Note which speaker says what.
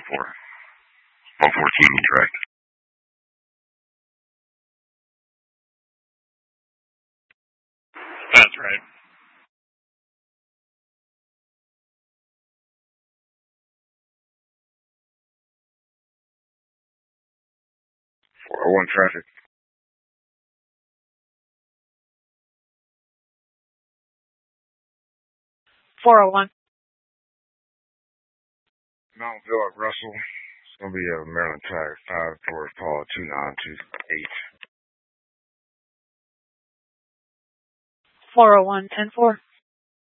Speaker 1: 114. 114 track. That's right. 401 traffic.
Speaker 2: 401.
Speaker 1: Mount Villa, Russell. It's going to be a Maryland Tire 5 for Paul 2928.
Speaker 2: 401, 10-4.